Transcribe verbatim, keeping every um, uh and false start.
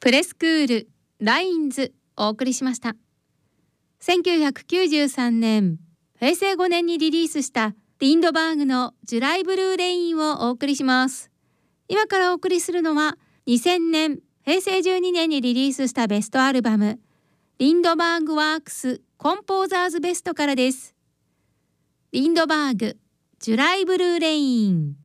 プレスクールラインズお送りしました。せんきゅうひゃくきゅうじゅうさんねんへいせいごねんにリリースしたリンドバーグのジュライブルーレインをお送りします。今からお送りするのはにせんねんへいせいじゅうにねんにリリースしたベストアルバムリンドバーグワークスコンポーザーズベストからです。リンドバーグジュライブルーレイン。